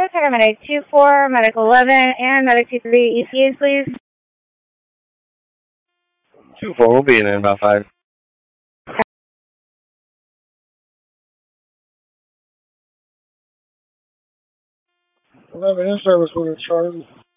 paramedic 2-4, medic 11, and medic 2-3 ECAs, please. 2-4, we'll be in about 5. 11 in service with a Charlie.